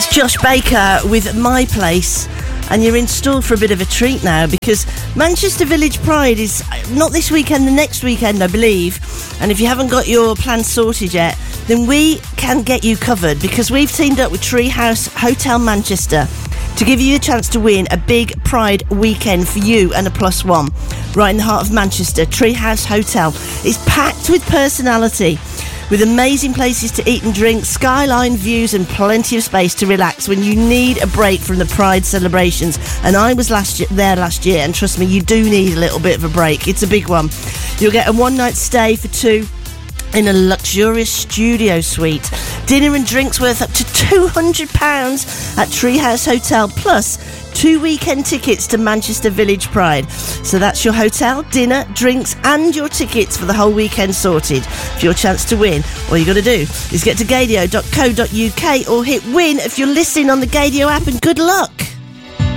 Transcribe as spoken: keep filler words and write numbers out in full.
Josh Baker with My Place, and you're in store for a bit of a treat now, because Manchester Village Pride is not this weekend, the next weekend I believe, and if you haven't got your plans sorted yet, then we can get you covered, because we've teamed up with Treehouse Hotel Manchester to give you a chance to win a big Pride weekend for you and a plus one right in the heart of Manchester. Treehouse Hotel is packed with personality, with amazing places to eat and drink, skyline views and plenty of space to relax when you need a break from the Pride celebrations. And I was last year, there last year, and trust me, you do need a little bit of a break. It's a big one. You'll get a one-night stay for two in a luxurious studio suite. Dinner and drinks worth up to two hundred pounds at Treehouse Hotel, plus two weekend tickets to Manchester Village Pride. So that's your hotel, dinner, drinks and your tickets for the whole weekend sorted. For your chance to win, all you got to do is get to gadio dot co dot uk or hit win if you're listening on the Gadio app, and good luck.